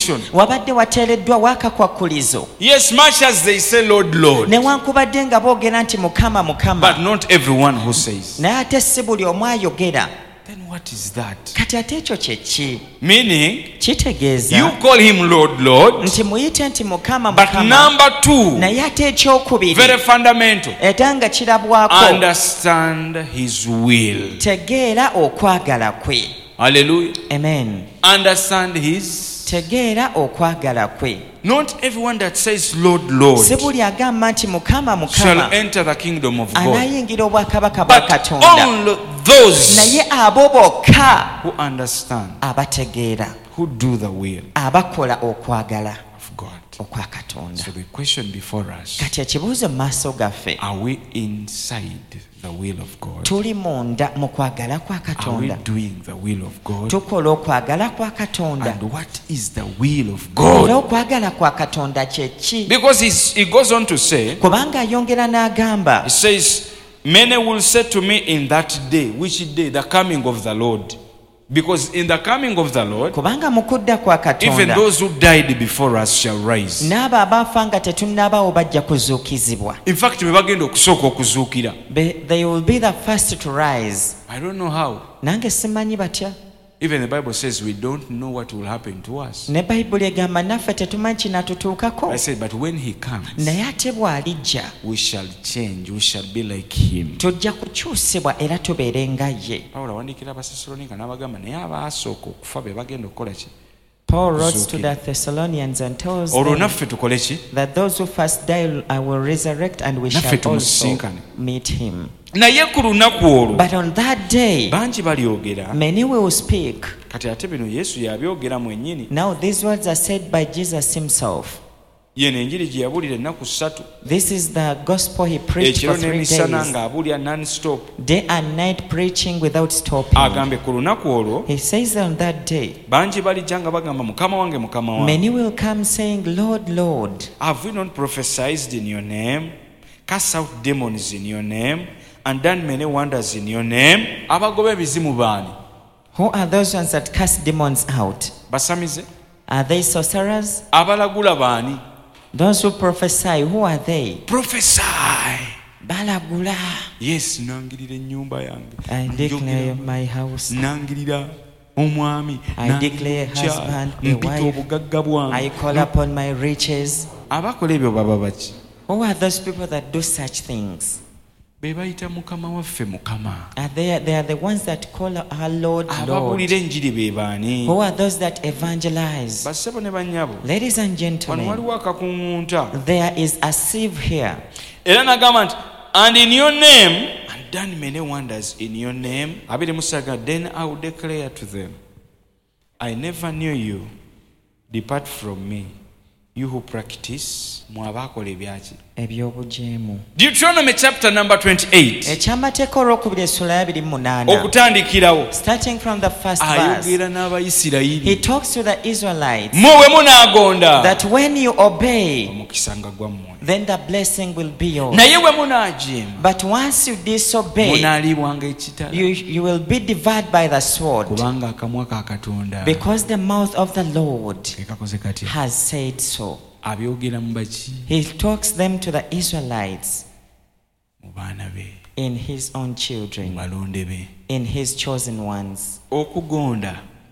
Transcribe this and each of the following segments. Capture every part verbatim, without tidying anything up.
condition. wabadde wateereddwa wakakwakulizo. Yes, much as they say Lord, Lord, newankubadde nga boogera nti mukama mukama, but not everyone who says. naye ate si buli omu ayogera. Then what is that? Kati ate ekyo kye ki? Meaning, kitegeeza you call him Lord, Lord, nti muyite nti mukama but mukama, number two, naye ate ekyokubiri very fundamental, era nga kirabwako, understand his will. tegeera okwagala kwe. Hallelujah. Amen. Understand his. Tegeera okwagala kwe. Not everyone that says Lord, Lord si buli agamba nti mukama shall mukama enter the kingdom of God, anayingira obwakabaka bwa but Katonda, only those naye abo bokka who understand, abategeera, who do the will abakola okwagala of God. okwa Katonda. So the question before us, Kati ekibuuzo mu maaso gaffe, are we inside the will of God? tuli munda mu kwagala kwa Are we Katonda? doing the will of God? Tukola okwagala kwa Katonda? And what is the will of Era God? okwagala kwa Katonda kye ki? Because he's, he goes on to say, Kubanga ayongera n'agamba, he says, many will say to me in that day. Which day? The coming of the Lord. Because in the coming of the Lord, kubanga mu kudda kwa even Katonda, those who died before us shall rise. n'abo abaafa nga tetunnabaawo bajja kuzuukizibwa. In fact, be bagenda okusooka okuzuukira. Be- they will be the first to rise. I don't know how. Nange simanyi batya. Even the Bible says we don't know what will happen to us. Ne Bayibuli egamba naffe tetumanyi kinatutuukako. I said, but when he comes, Naye ate bw'alijja, we shall change. We shall be like him. tujja kukyusibwa era tubeere nga ye. Pawulo awandiikira Abasessaloniika n'abagamba naye abaasooka okufa be bagenda okukola ki? Paul wrote to Kuzuukira. the Thessalonians and tells Olwo them naffe tukole ki? that those who first die I will resurrect and we Naffe shall also tumusinkane. meet him. Naye ku lunaku olwo But on that day, bangi balyogera. many will speak. Kati ate bino Yesu yabyogera mwennyini. Now these words are said by Jesus himself. Yeno enjiri gye yabuulira ennaku ssatu. This is the gospel he preached Ekiro for three n'emisana days, ng'abuulira non-stop. day and night preaching without stopping. Agambe ku lunaku olwo He says on that day, bangi balijja nga bagamba mukama wange mukama wange. many will come saying, Lord, Lord, Have we not prophesied in your name, cast out demons in your name, and done many wonders in your name? Abagoba ebizimu baani? who are those ones that cast demons out? Basamize? Are they sorcerers? Abalagula baani? Those who prophesy, who are they? Prophesy. Balagula. Yes, nangirira ennyumba yange. I declare my house. Nangirira omwami. I declare Nangirira husband, a mpita wife. obugagga bwange. I call upon my riches. Abakola ebyo baba baki? Who are those people that do such things? Be bayita mukama waffe mukama. Are they, they are the ones that call our Lord, Lord. Ababuulira enjiri be baani? Who are those that evangelize? Bassebo ne bannyabo. Ladies and Wano gentlemen, waliwo akakuŋŋunta. there is a sieve here. Era nagamba nti, and in your name, and done many wonders in your name. Abiri musaga, then I will declare to them, I never knew you. Depart from me, you who practice mwabakola ebyaki. Ebyobujeemu. Deuteronomy chapter number twenty-eight. Ekyamateeka olwokubiri essula ya abiri mu munaana. Okutandikirawo Starting from the first verse, ayogera he n'Abayisirayiri. talks to the Israelites Mwe bwe munaagonda that when you obey, omukisa nga gwammwe. then the blessing will be yours. Naye bwe munaajeema But once you disobey, munaalibwanga ekitala. you, you will be devoured by the sword, Kubanga akamwa ka Katonda because the mouth of the Lord ke kakoze katya. has said so. Abyogera mu baki? He talks them to the Israelites Mu baana be, in his own mu children, balonde be. in his chosen ones. Okugonda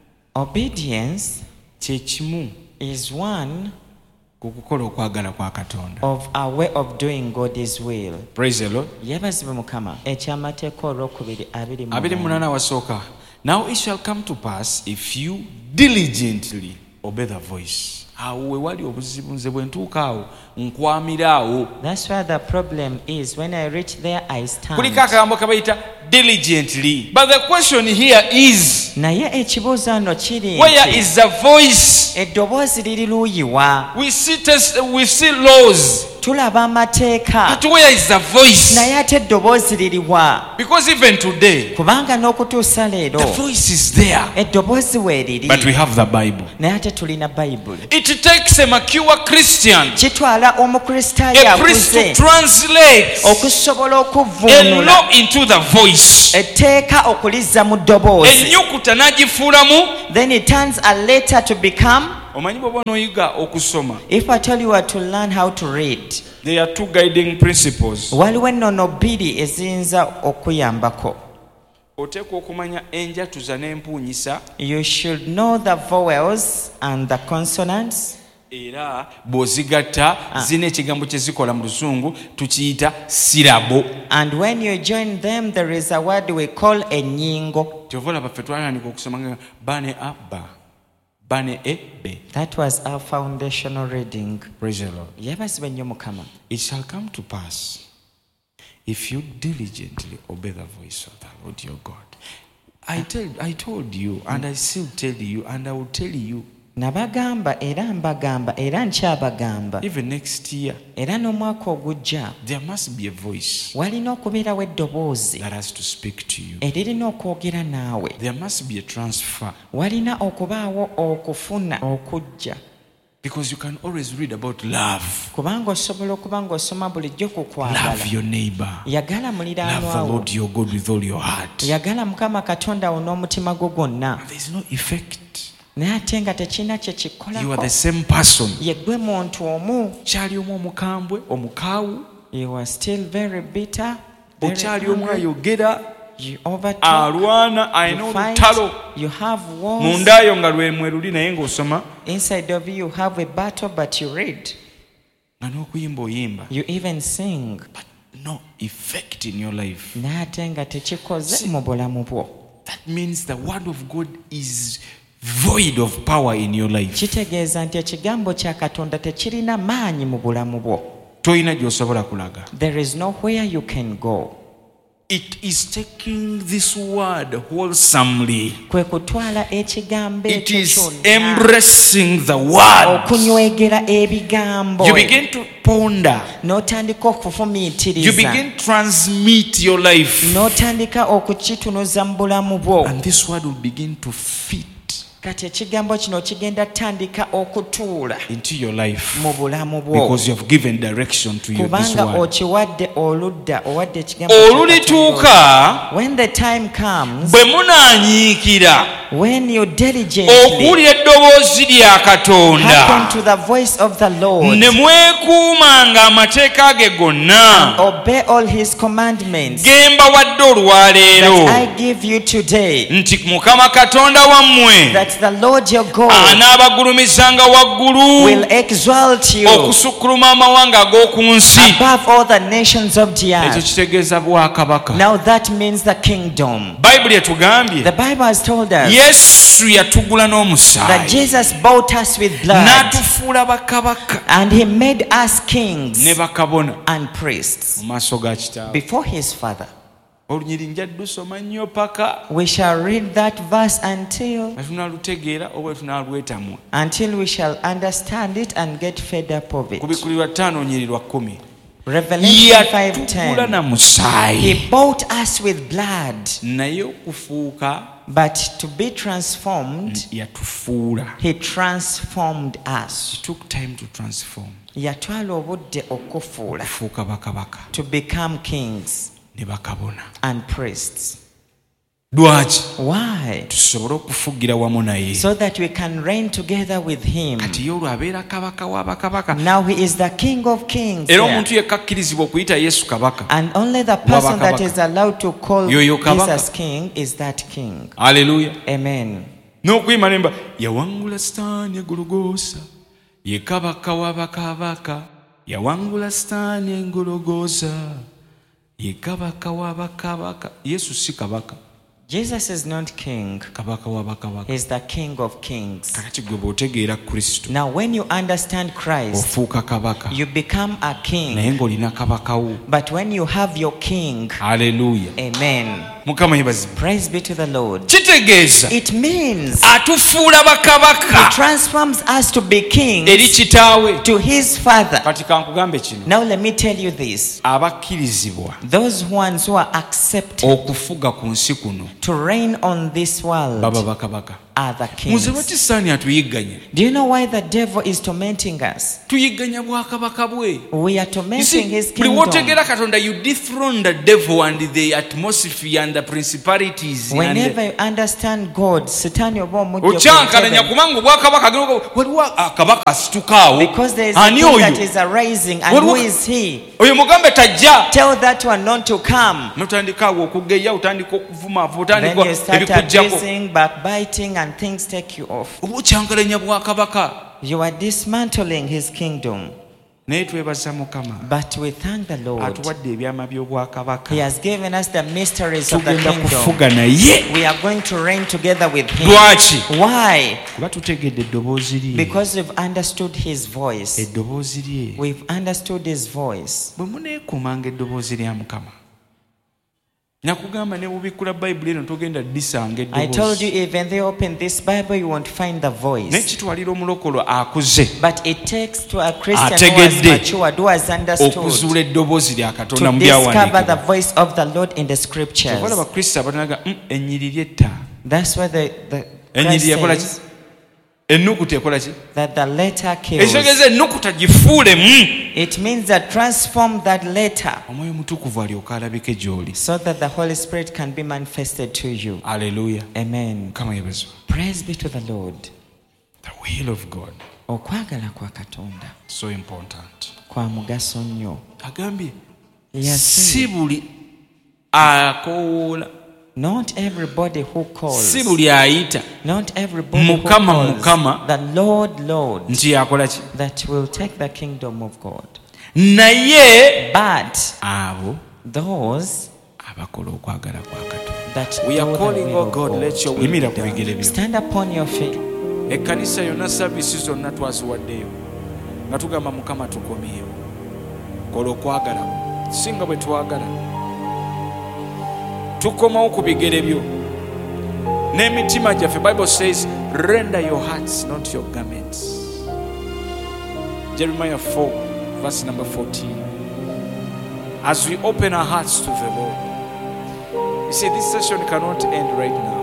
Obedience kye kimu is one ku kukola okwagala kwa Katonda. of our way of doing God's will. Praise the Lord. Yebazibwe Mukama. Ekyamateeka olwokubiri abiri mu Abiri munaana. munana wasooka. Now it shall come to pass if you diligently obey the voice. Awo we wali obuzibu nze bwe ntuuka awo nkwamira awo. That's where the problem is. When I reach there, I stand. Kuliko akagambo kabayita diligently. But the question here is, Naye ekibuuzo wano kiri where nti, is the voice? eddoboozi liri luuyiwa? We see test, we see laws. Tulaba amateeka. But where is the voice? Naye ate eddoboozi liriwa? Because even today, Kubanga n'okutuusa leero, the voice is there. eddoboozi weeriri. But we have the Bible. Naye ate tulina Bayibuli. It takes a mature Christian, Kitwala omukristaayo a priest to akuze translate okusobola a okuvvuunula law into the voice. etteeka okulizza mu ddoboozi. Ennyukuta n'agifuulamu Then it turns a letter to become omanyi bw'oba n'oyiga okusoma, If I tell you how to learn how to read, there are two guiding principles. waliwo ennono bbiri eziyinza okuyambako. Oteekwa okumanya enjatuza n'empuunyisa, You should know the vowels and the consonants. era bw'ozigatta zina ekigambo kye zikola mu Luzungu tukiyita sirabo. And when you join them, there is a word we call a nyingo. Kyova olaba ffe twatandika okusoma nga bane abba, bane ebbe. That was our foundational reading. Praise the Lord. Yebazibwe nnyo Mukama. It shall come to pass, if you diligently obey the voice of the Lord your God. I tell, I told you, and I still tell you, and I will tell you, Nabagamba era mbagamba era nkyabagamba even next year, era n'omwaka ogujja there must be a voice walina okubeerawo eddoboozi that has to speak to you. eririna okwogera naawe. There must be a transfer, Walina okubaawo okufuna okujja, because you can always read about love. kubanga osobola okuba ng'osoma bulijjo ku kwagala. Love your neighbor. Yagala Love the muliraanwawo, Lord your God with all your heart. yagala Mukama Katonda wo n'omutima gwo gwonna, There is no effect. naye ate nga tekirina kye You are kikolako. the same person. Ye ggwe muntu omu. Kyali omu omukambwe, omukaawu, You are still very bitter, very okyali omu angry. ayogera, You overtalk, alwana, alina you fight, olutalo. you have wars. Mundaayo nga lwe mweruli naye ng'osoma, Inside of you, you have a battle, but you read. nga n'okuyimba oyimba. You even sing. But no effect in your life. Naate nga tekikoze mu bulamu bwo. That means the word of God is void of power in your life. Kitegeeza nti ekigambo kya Katonda tekirina maanyi mu bulamu bwo. Toyina gy'osobola kulaga. There is nowhere you can go. It is taking this word wholesomely. Kwe kutwala ekigambo It ekyo is kyonna, embracing the word. okunywegera ebigambo, You begin to ponder. n'otandika You okufumiitiriza, begin to transmit your life. n'otandika okukitunuza mu bulamu bwo. And this word will begin to fit Kati ekigambo kino kigenda tandika okutuula into your life mu bulamu bwo, because you have given direction to your, this kubanga word. okiwadde oludda, owadde ekigambo kya Katonda. Olulituuka When the time comes, bwe munaanyiikira when you diligently okuwulira eddoboozi lya Katonda hearken to the voice of the Lord ne mwekuumanga amateeka ge gonna obey all his commandments ge mbawadde olwaleero, that I give you today, nti Mukama Katonda wammwe that the Lord your God anaabagulumizanga waggulu will exalt you okusukkuluma amawanga ag'oku nsi. above all the nations of the Ekyo earth. kitegeeza bwakabaka. Now that means the kingdom. Bayibuli etugambye The Bible has told us Yesu yatugula that n'omusaayi Jesus bought us with blood n'atufuula bakabaka and he made us kings ne bakabona and priests mu maaso ga Kitaawe. before his Father. Olunyiri nja lusoma nnyo paka We shall read that verse until nga tunaalutegeera oba tunaalwetamwa. until we shall understand it and get fed up of it. Kubikulirwa ttaano nyiri lwa kkumi. Revelation five Yatugula na ten. musaayi He bought us with blood, naye okufuuka but to be transformed, yatufuula. he transformed us. It took time to transform. Yatwala obudde okufuula, Kufuuka bakabaka to become kings ne bakabona. and priests. Lwaki? Why? Tusobole okufugira wamu naye. So that we can reign together with him. Kati ye olwo abeera kabaka wa bakabaka. Now he is the King of kings Era there. omuntu yekka akkirizibwa okuyita Yesu kabaka. And only the person that Wabakabaka. is allowed to call Yoyo kabaka. Jesus king is that king. Haleluya. Amen. N'okuyima nemba yawangula Sitaani egologoosa, ye kabaka wa bakabaka. Yawangula Sitaani engologoosa, ye kabaka wa bakabaka. Yesu si kabaka, Jesus is not king. kabaka wa bakabaka. He's the King of kings. Kakati gwe bw'otegeera Kristo Now when you understand Christ, ofuuka kabaka you become a naye king. ng'olina kabaka wo. But when you have your king, Haleluya. amen. Mukama yebazibwe. Praise be to the Lord. Kitegeeza It means atufuula he bakabaka transforms us to be eri kings kitaawe. to his father. Kati kankugambe kino, Now let me tell you this. abakkirizibwa Those ones who are accepted okufuga ku nsi kuno to reign on this world, baba bakabaka. other muze lwaki kings. saani atuyigganya Do you know why the devil is tormenting us? tuyigganya bwakabaka bwe. We are You tormenting see, his buli kingdom. wotegeera katonda you dethrone the devil and the atmosphere and the principalities Whenever and you understand God, Satan oba omujja okyankalanya ku kubanga obwakabaka geno waliwo akabaka asitukaawo because there is a ani king that oyo is arising, and Waliwo- who is he? oyo mugambe tajja Tell that one not to come. notandikaawo okugeya otandika okuvumaavu Then otandika you start ebikujjako abusing, backbiting, and things take you off. oba okyankalanya bwakabaka You are dismantling his kingdom. naye twebaza mukama But we thank the Lord. atuwadde ebyama by'obwakabaka He has given us the mysteries of the tugenda kingdom. kufuga naye We are going to reign together with him. lwaki Why? kuba tutegedde eddoboozi lye Because we've understood his voice. eddoboozi lye We've understood his voice. bwe muneekuumanga eddoboozi lya mukama nakugamba ne bubikkula bayibuli eno togenda disanga I told you, eddoboozi even though you open this Bible, you won't find the voice. nekitwalira omulokolo akuze But it takes to a Christian who has Ategedde. matured, who has understood, okuzuula eddoboozi lya katonda to mu discover the byawandiikibwa voice of the Lord in the scriptures. ovala abakristo abatanaga "Mm, ennyiriri etta That's why the, the ennyiriri Christ ekola ki says ennukuta ekola ki that the letter kills. ekitegeeza ennukuta gifuulemu It means that transform that letter omwoyo mutukuvu alyoka alabike gy'oli so that the Holy Spirit can be manifested to you. aleluya Amen. mukama yebazibwa Praise be to the Lord. the will of god Okwagala kwa Katonda so important kwa mugaso nnyo. agambye Yes, si buli akoola not everybody who calls, si buli ayita not everybody who Mukama, calls Mukama. the Lord, Lord, nti yakola ki that will take the kingdom of God. naye But abo those abakola okwagala kwa katonda that we are do the calling will oh of god God. let your will be Yimira done. ku bigere byo. Stand upon your feet. ekkanisa yonna saavisi zonna twaziwaddeyo nga tugamba mukama tukomyewo kola okwagala singa bwe twagala tukomawo ku bigere byo n'emitima gyaffe bible says render your hearts not your garments Jeremiah four verse number fourteen as we open our hearts to the Lord. You see, this session cannot end right now.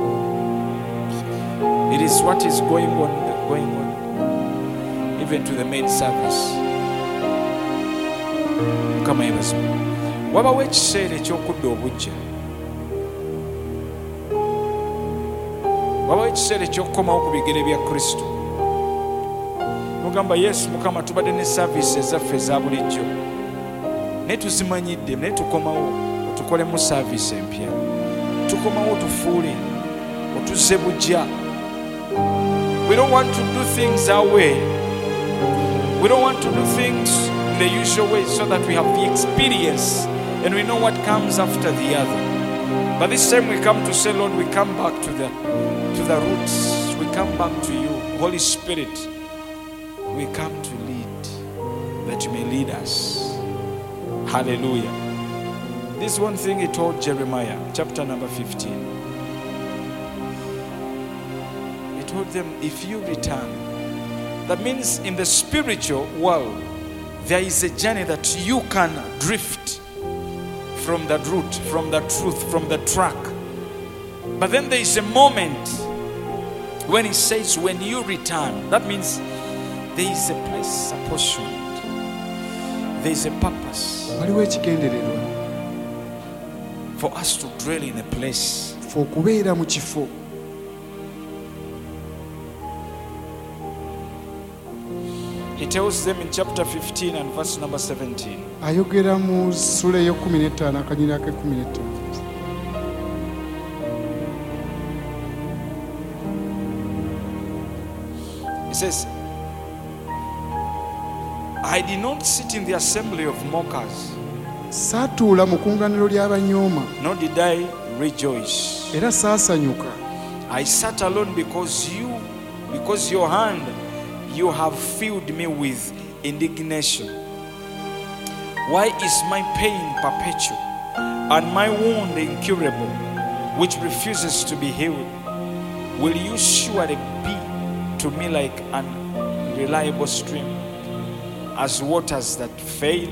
It is what is going on, going on, even to the main service. Kama yebazo. Wabawo ekiseera eky'okudda obujja. Wabawo ekiseera eky'okukomawo ku bigere bya Kristo. Mugamba Yesu Mukama tubadde ne service ezaffe eza bulijjo. Naye tuzimanyidde, naye tukomawo tukolemu service empya. Tukomawo tufuule, otuzze bujja. We don't want to do things our way. We don't want to do things in the usual way so that we have the experience and we know what comes after the other. But this time we come to say, Lord, we come back to the to the roots. We come back to you. Holy Spirit, we come to lead, that you may lead us. Hallelujah. This one thing he told Jeremiah, chapter number fifteen. He told them, if you return, that means in the spiritual world, there is a journey that you can drift from that route, from the truth, from the track. But then there is a moment when he says, when you return, that means there is a place apportioned. There is a purpose waliwo ekigendererwa for us to dwell in a place. fe okubeera mu kifo. He tells them in chapter fifteen and verse number seventeen. ayogera mu ssula ey'ekumi n'ettaano akanyiri ak'ekumi n'ettaano. He says, I did not sit in the assembly of mockers, saatuula mu kuŋŋaaniro ly'abanyooma nor did I rejoice. era saasanyuka. I sat alone because you, because your hand, you have filled me with indignation. Why is my pain perpetual and my wound incurable, which refuses to be healed? Will you surely be to me like an reliable stream, as waters that fail?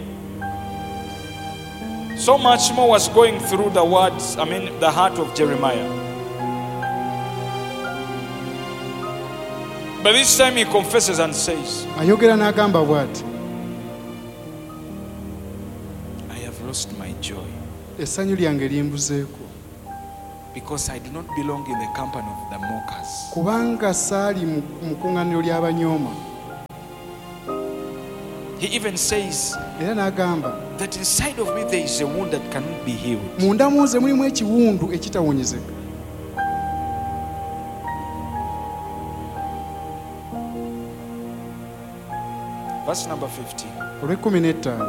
So much more was going through the words, I mean, the heart of Jeremiah. But this time he confesses and says, ayogera n'agamba bw'ati, I have lost my joy essanyu lyange limbuzeeko because I do not belong in the company of the mockers. kubanga saali mu mu kuŋŋaaniro ly'abanyooma. He even says Era n'agamba, that inside of me there is a wound that cannot be healed. munda mu nze mulimu ekiwundu ekitawonyezeka. Verse number fifteen. olw'ekkumi n'ettaano.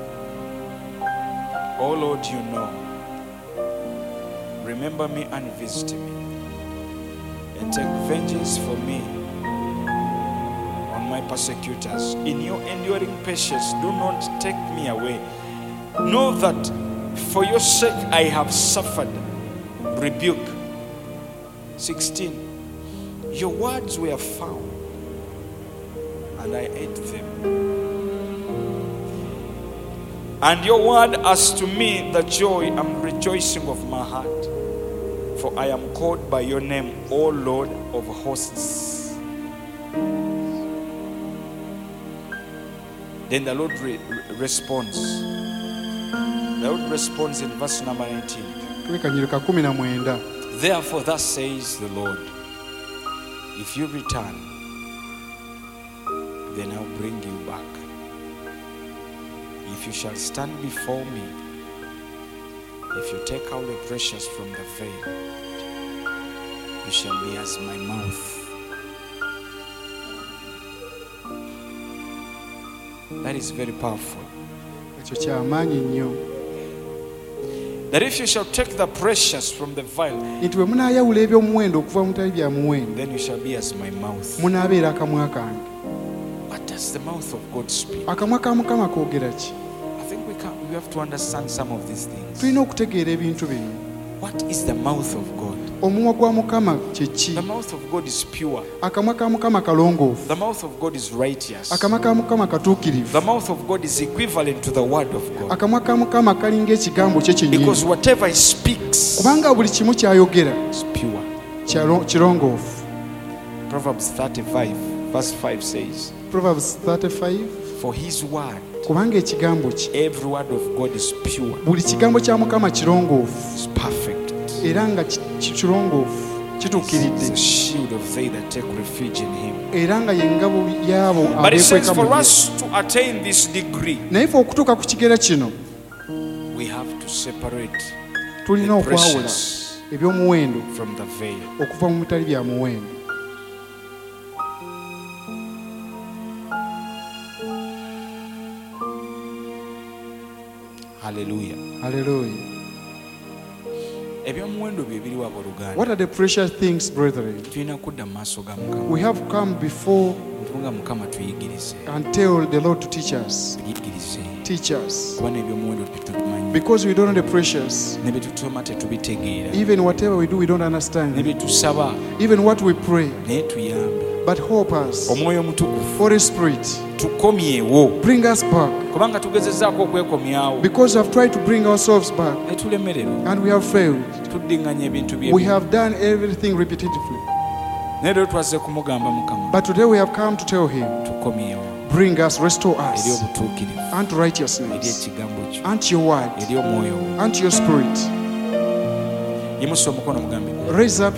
Oh Lord, you know. Remember me and visit me, and take vengeance for me on my persecutors. In your enduring patience, do not take me away. Know that for your sake I have suffered rebuke. sixteen. Your words were found, and I ate them. And your word as to me the joy and rejoicing of my heart. For I am called by your name, O Lord of hosts. Then the Lord re- re- responds. The Lord responds in verse number nineteen. Tulekanyiro ka kumi na mwenda. Therefore, thus says the Lord, if you return, then I'll bring you back. If you shall stand before me, if you take out the precious from the veil, you shall be as my mouth. That is very powerful. Ekyo ky'amaanyi nnyo. That if you shall take the precious from the vial, Nti bwe munaayawula eby'omuwendo okuva mu bitali bya muwendo, then you shall be as my mouth. munaabeera akamwa kange. What does the mouth of God speak? Akamwa ka Mukama koogera ki? I think we can, we have to understand some of these things. Tulina okutegeera ebintu bino. What is the mouth of God? Omumwa gwa Mukama kye ki? The mouth of God is pure. Akamwa ka Mukama kalongoofu. The mouth of God is righteous. Akamwa ka Mukama katuukirivu. The mouth of God is equivalent to the word of God. Akamwa ka Mukama kalinga ekigambo kye kyennyini. Because whatever he speaks Kubanga buli kimu ky'ayogera is pure. kyalo- kirongoofu. Proverbs thirty-five verse five says, Proverbs thirty-five. for his word, Kubanga ekigambo kye, every word of God is pure, buli kigambo kya Mukama kirongoofu is perfect. era nga ki- ki- kirongoofu It's kituukiridde a shield of they that take refuge in him. era nga ye ngabo y'abo But it says abeekweka mu for ye. us to attain this degree, Naye ffe okutuuka ku kigera kino we have to separate tulina the okwawula precious eby'omuwendo from the veil. okuva mu bitali bya muwendo. Hallelujah. Haleluya. Ebyomuwendo bye biri wa booluganda. What are the precious things, brethren? Tulina kudda mu maaso ga Mukama. We have come before Nga Mukama tuyigirize. and tell the Lord to teach us. Tuyigirize. Teach us. Kuba n'ebyomuwendo tetubimanyi. Because we don't know the precious. Ne bye tusoma tetubitegeera. Even whatever we do, we don't Ne understand. bye tusaba Even what we pray. naye tuyambe. But help us. Omwoyo Omutukuvu Holy Spirit, tukomyewo. bring us back. Kubanga tugezezzaako okwekomyawo Because we have tried to bring ourselves back ne tulemererwa. and we have failed. Tuddiŋŋanya ebintu bye. We have done everything repetitively. Naye leero twazze kumugamba Mukama But today we have come to tell him, tukomyewo bring us, restore eri us obutuukirivu, unto eri righteousness, ekigambo kyo, unto your word, eri omwoyo wo. unto your spirit. Yimusa omukono mugambe. Raise up